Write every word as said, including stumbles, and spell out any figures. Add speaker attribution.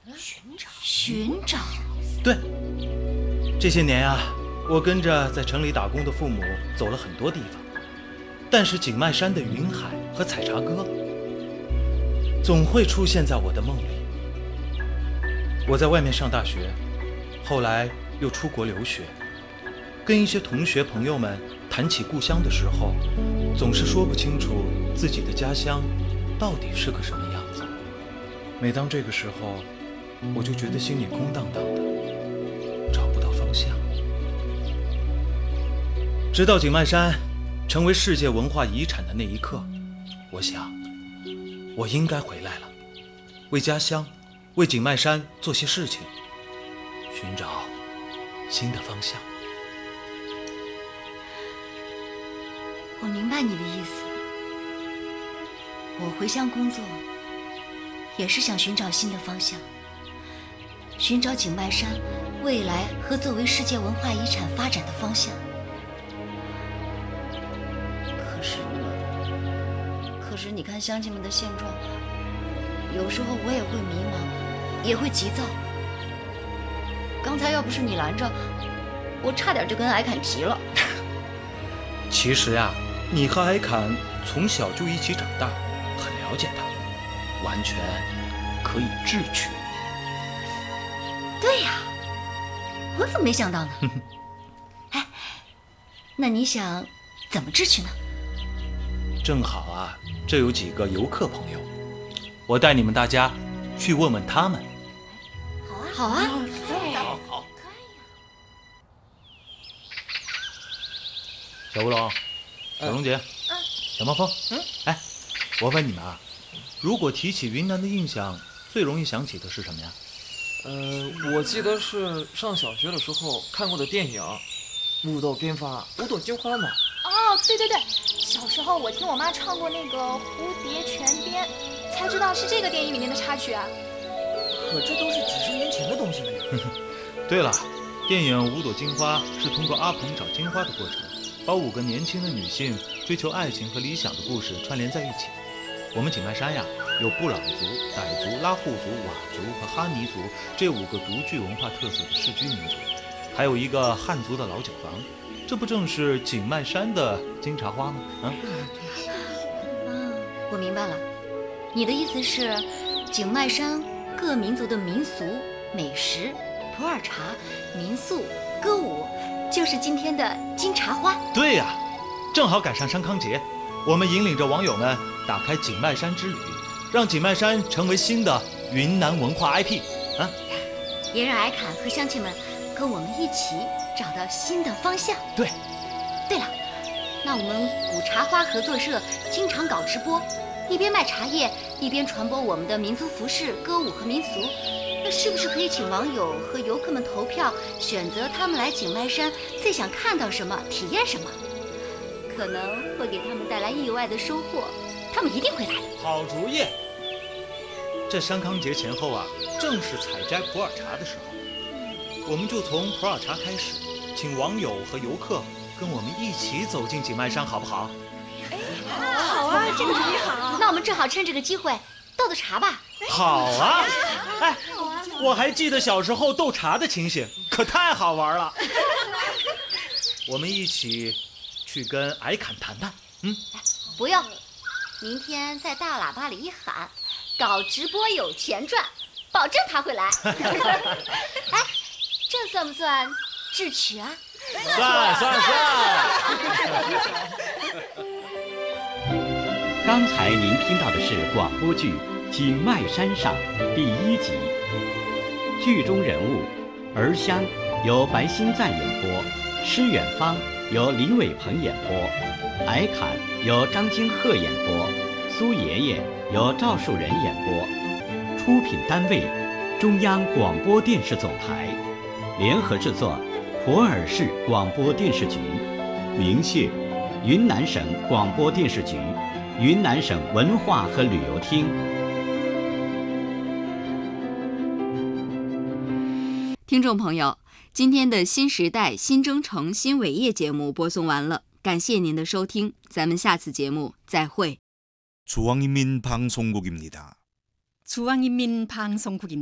Speaker 1: 寻找，寻找。
Speaker 2: 对，这些年啊，我跟着在城里打工的父母走了很多地方，但是景迈山的云海和采茶歌总会出现在我的梦里。我在外面上大学，后来又出国留学，跟一些同学朋友们谈起故乡的时候，总是说不清楚自己的家乡到底是个什么样子。每当这个时候，我就觉得心里空荡荡的，找不到方向。直到景迈山成为世界文化遗产的那一刻，我想我应该回来了，为家乡，为景迈山做些事情，寻找新的方向。
Speaker 1: 我明白你的意思，我回乡工作也是想寻找新的方向，寻找景迈山未来和作为世界文化遗产发展的方向。可是可是你看乡亲们的现状，有时候我也会迷茫，也会急躁。刚才要不是你拦着，我差点就跟艾侃急了。
Speaker 2: 其实呀，你和艾侃从小就一起长大，很了解他，完全可以智取。
Speaker 1: 对呀，我怎么没想到呢？哎，那你想怎么智取呢？
Speaker 2: 正好啊，这有几个游客朋友，我带你们大家去问问他们。
Speaker 1: 好啊，好啊，
Speaker 2: 可以啊，好。小吴龙，小龙姐，嗯，小猫风，嗯，哎，我问你们啊，如果提起云南的印象，最容易想起的是什么呀？
Speaker 3: 呃，我记得是上小学的时候看过的电影《五朵金花》，五朵金花嘛。
Speaker 4: 哦，对对对，小时候我听我妈唱过那个《蝴蝶泉边》，才知道是这个电影里面的插曲啊。
Speaker 3: 可这都是几十年前的东西了呀。
Speaker 2: 对了，电影《五朵金花》是通过阿鹏找金花的过程，把五个年轻的女性追求爱情和理想的故事串联在一起。我们景迈山呀，有布朗族、傣族、拉祜族、佤族和哈尼族这五个独具文化特色的世居民族，还有一个汉族的老酒坊，这不正是景迈山的金茶花吗？啊，
Speaker 1: 嗯，我明白了，你的意思是，景迈山各民族的民俗、美食、普洱茶、民宿、歌舞，就是今天的金茶花。
Speaker 2: 对呀，正好赶上山康节，我们引领着网友们打开景迈山之旅，让景迈山成为新的云南文化 I P 啊！
Speaker 1: 也让艾侃和乡亲们跟我们一起找到新的方向。
Speaker 2: 对，
Speaker 1: 对了，那我们古茶花合作社经常搞直播，一边卖茶叶，一边传播我们的民族服饰、歌舞和民俗。那是不是可以请网友和游客们投票，选择他们来景迈山最想看到什么、体验什么？可能会给他们带来意外的收获，他们一定会来的。
Speaker 2: 好主意！这山康节前后啊，正是采摘普洱茶的时候，我们就从普洱茶开始，请网友和游客跟我们一起走进景迈山，好不好？
Speaker 4: 哎，好啊，这个主意好。
Speaker 1: 那我们正好趁这个机会斗斗茶吧。
Speaker 2: 好啊！哎，我还记得小时候斗茶的情形，可太好玩了。我们一起去跟艾侃谈谈。嗯，
Speaker 1: 不用，明天在大喇叭里一喊，搞直播有钱赚，保证他会来。哎，这算不算智取啊？
Speaker 2: 算算算！
Speaker 5: 刚才您听到的是广播剧《景迈山上》第一集，剧中人物儿香由白新赞演播，施远芳由李伟鹏演播，艾侃由张金鹤演播，苏爷爷由赵树人演播。出品单位中央广播电视总台，联合制作普洱市广播电视局，明谢云南省广播电视局、云南省文化和旅游厅。
Speaker 6: 听众朋友，今天的新时代新征程新伟业节目播送完了，感谢您的收听，咱们下次节目再会。
Speaker 7: 중앙인민방송국입니다.
Speaker 8: 중앙인민방송국입니다.